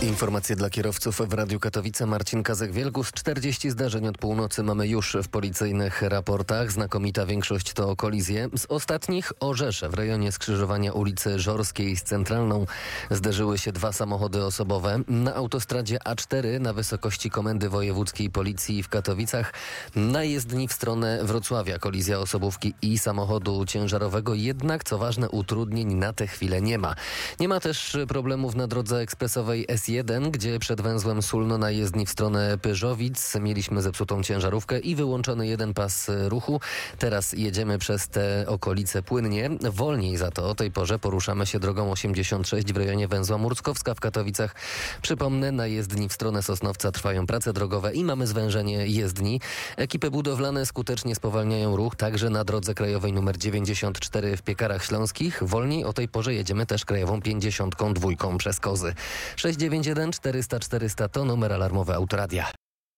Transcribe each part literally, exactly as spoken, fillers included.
Informacje dla kierowców w Radiu Katowice. Marcin Kazek-Wielgus. czterdzieści zdarzeń od północy mamy już w policyjnych raportach. Znakomita większość to kolizje. Z ostatnich Orzesze w rejonie skrzyżowania ulicy Żorskiej z Centralną zderzyły się dwa samochody osobowe. Na autostradzie A cztery na wysokości Komendy Wojewódzkiej Policji w Katowicach na jezdni w stronę Wrocławia kolizja osobówki i samochodu ciężarowego. Jednak co ważne, utrudnień na tę chwilę nie ma. Nie ma też problemów na drodze ekspresowej S jeden, gdzie przed węzłem Sulno na jezdni w stronę Pyrzowic mieliśmy zepsutą ciężarówkę i wyłączony jeden pas ruchu. Teraz jedziemy przez te okolice płynnie. Wolniej za to o tej porze poruszamy się drogą osiemdziesiąt sześć w rejonie węzła Murckowska w Katowicach. Przypomnę, na jezdni w stronę Sosnowca trwają prace drogowe i mamy zwężenie jezdni. Ekipy budowlane skutecznie spowalniają ruch, także na drodze krajowej nr dziewięćdziesiąt cztery w Piekarach Śląskich. Wolniej o tej porze jedziemy też krajową pięćdziesiąt dwa przez Kozy. sześć dziewięć jeden czterysta czterysta to numer alarmowy Autoradia.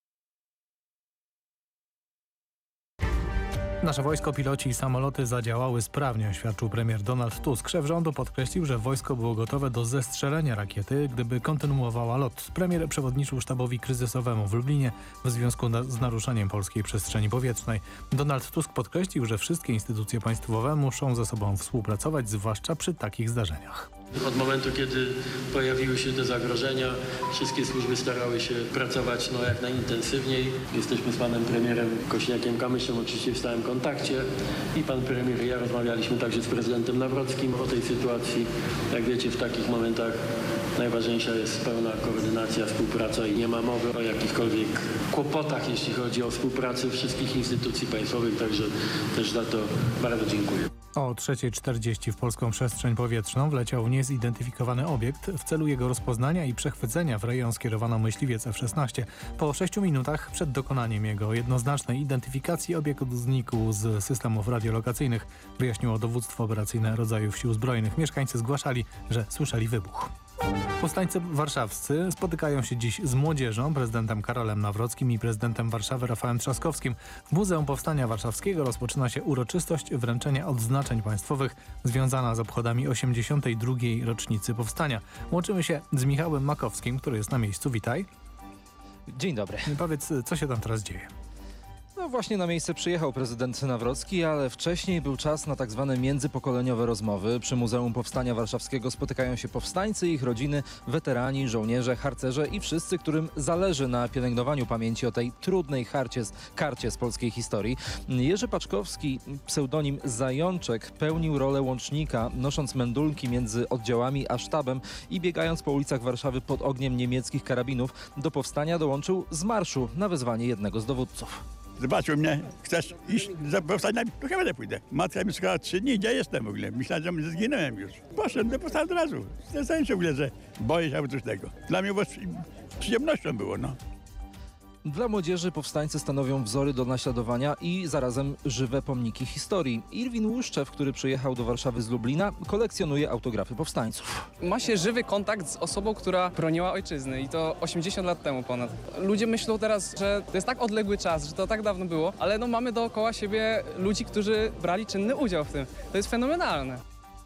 Nasze wojsko, piloci i samoloty zadziałały sprawnie, oświadczył premier Donald Tusk. Szef rządu podkreślił, że wojsko było gotowe do zestrzelenia rakiety, gdyby kontynuowała lot. Premier przewodniczył sztabowi kryzysowemu w Lublinie w związku na, z naruszeniem polskiej przestrzeni powietrznej. Donald Tusk podkreślił, że wszystkie instytucje państwowe muszą ze sobą współpracować, zwłaszcza przy takich zdarzeniach. Od momentu, kiedy pojawiły się te zagrożenia, wszystkie służby starały się pracować no, jak najintensywniej. Jesteśmy z panem premierem Kośniakiem-Kamyszem oczywiście w stałym kontakcie i pan premier i ja rozmawialiśmy także z prezydentem Nawrockim o tej sytuacji. Jak wiecie, w takich momentach najważniejsza jest pełna koordynacja, współpraca i nie ma mowy o jakichkolwiek kłopotach, jeśli chodzi o współpracę wszystkich instytucji państwowych, także też za to bardzo dziękuję. O trzeciej czterdzieści w polską przestrzeń powietrzną wleciał niezidentyfikowany obiekt. W celu jego rozpoznania i przechwycenia w rejon skierowano myśliwiec F szesnaście. Po sześciu minutach przed dokonaniem jego jednoznacznej identyfikacji obiekt znikł z systemów radiolokacyjnych, wyjaśniło dowództwo operacyjne rodzajów sił zbrojnych. Mieszkańcy zgłaszali, że słyszeli wybuch. Powstańcy warszawscy spotykają się dziś z młodzieżą, prezydentem Karolem Nawrockim i prezydentem Warszawy Rafałem Trzaskowskim. W Muzeum Powstania Warszawskiego rozpoczyna się uroczystość wręczenia odznaczeń państwowych związana z obchodami osiemdziesiątej drugiej rocznicy powstania. Łączymy się z Michałem Makowskim, który jest na miejscu. Witaj. Dzień dobry. Powiedz, co się tam teraz dzieje? No właśnie na miejsce przyjechał prezydent Nawrocki, ale wcześniej był czas na tak zwane międzypokoleniowe rozmowy. Przy Muzeum Powstania Warszawskiego spotykają się powstańcy, ich rodziny, weterani, żołnierze, harcerze i wszyscy, którym zależy na pielęgnowaniu pamięci o tej trudnej harcie, karcie z polskiej historii. Jerzy Paczkowski, pseudonim Zajączek, pełnił rolę łącznika, nosząc mendulki między oddziałami a sztabem i biegając po ulicach Warszawy pod ogniem niemieckich karabinów. Do powstania dołączył z marszu na wezwanie jednego z dowódców. Zobaczył mnie, chcesz iść za powstania? To chyba nie pójdę. Matka mi сказала, trzy dni, gdzie jestem w ogóle? Myślałem, że zginąłem już. Poszedłem do powstania od razu. Zastanawiam się w ogóle, że boję się albo coś tego. Dla mnie było przyjemnością było, no. Dla młodzieży powstańcy stanowią wzory do naśladowania i zarazem żywe pomniki historii. Irwin Łuszczew, który przyjechał do Warszawy z Lublina, kolekcjonuje autografy powstańców. Ma się żywy kontakt z osobą, która broniła ojczyzny i to osiemdziesiąt lat temu ponad. Ludzie myślą teraz, że to jest tak odległy czas, że to tak dawno było, ale no mamy dookoła siebie ludzi, którzy brali czynny udział w tym. To jest fenomenalne.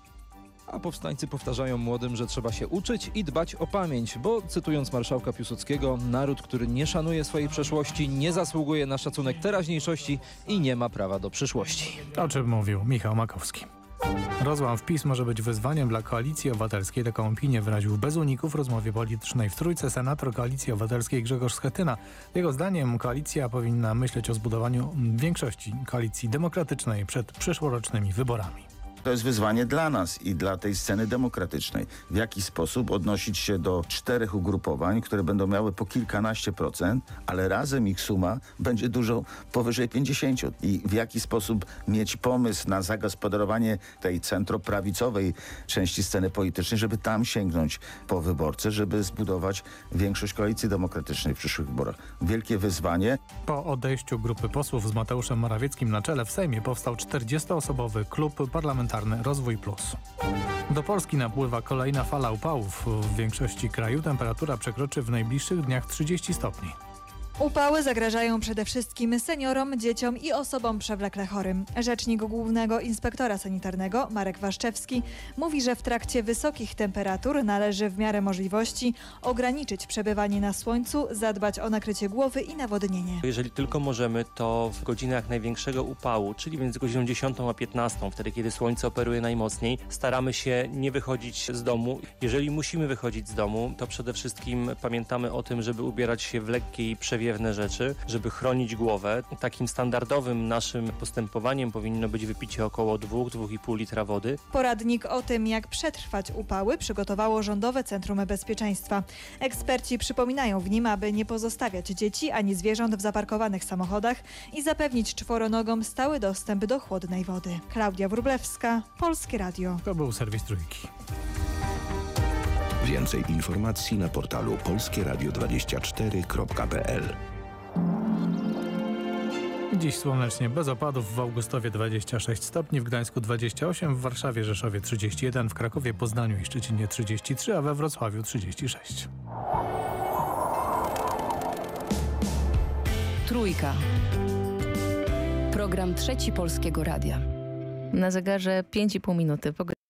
A powstańcy powtarzają młodym, że trzeba się uczyć i dbać o pamięć, bo cytując marszałka Piłsudskiego, naród, który nie szanuje swojej przeszłości, nie zasługuje na szacunek teraźniejszości i nie ma prawa do przyszłości. O czym mówił Michał Makowski. Rozłam w PiS może być wyzwaniem dla Koalicji Obywatelskiej. Taką opinię wyraził bez uników w rozmowie politycznej w Trójce senator Koalicji Obywatelskiej Grzegorz Schetyna. Jego zdaniem koalicja powinna myśleć o zbudowaniu większości koalicji demokratycznej przed przyszłorocznymi wyborami. To jest wyzwanie dla nas i dla tej sceny demokratycznej. W jaki sposób odnosić się do czterech ugrupowań, które będą miały po kilkanaście procent, ale razem ich suma będzie dużo powyżej pięćdziesięciu. I w jaki sposób mieć pomysł na zagospodarowanie tej centroprawicowej części sceny politycznej, żeby tam sięgnąć po wyborcę, żeby zbudować większość koalicji demokratycznej w przyszłych wyborach. Wielkie wyzwanie. Po odejściu grupy posłów z Mateuszem Morawieckim na czele w Sejmie powstał czterdziestoosobowy klub parlamentarny Rozwój Plus. Do Polski napływa kolejna fala upałów. W większości kraju temperatura przekroczy w najbliższych dniach trzydzieści stopni. Upały zagrażają przede wszystkim seniorom, dzieciom i osobom przewlekle chorym. Rzecznik Głównego Inspektora Sanitarnego Marek Waszczewski mówi, że w trakcie wysokich temperatur należy w miarę możliwości ograniczyć przebywanie na słońcu, zadbać o nakrycie głowy i nawodnienie. Jeżeli tylko możemy, to w godzinach największego upału, czyli między godziną dziesiątą a piętnastą, wtedy kiedy słońce operuje najmocniej, staramy się nie wychodzić z domu. Jeżeli musimy wychodzić z domu, to przede wszystkim pamiętamy o tym, żeby ubierać się w lekkie i przewiewne rzeczy, żeby chronić głowę. Takim standardowym naszym postępowaniem powinno być wypicie około dwa do dwóch i pół litra wody. Poradnik o tym, jak przetrwać upały, przygotowało Rządowe Centrum Bezpieczeństwa. Eksperci przypominają w nim, aby nie pozostawiać dzieci ani zwierząt w zaparkowanych samochodach i zapewnić czworonogom stały dostęp do chłodnej wody. Klaudia Wróblewska, Polskie Radio. To był serwis Trójki. Więcej informacji na portalu polskie radio dwadzieścia cztery kropka p l. Dziś słonecznie, bez opadów, w Augustowie dwadzieścia sześć stopni, w Gdańsku dwadzieścia osiem, w Warszawie, Rzeszowie trzydzieści jeden, w Krakowie, Poznaniu i Szczecinie trzydzieści trzy, a we Wrocławiu trzydzieści sześć. Trójka. Program Trzeci Polskiego Radia. Na zegarze pięć i pół minuty.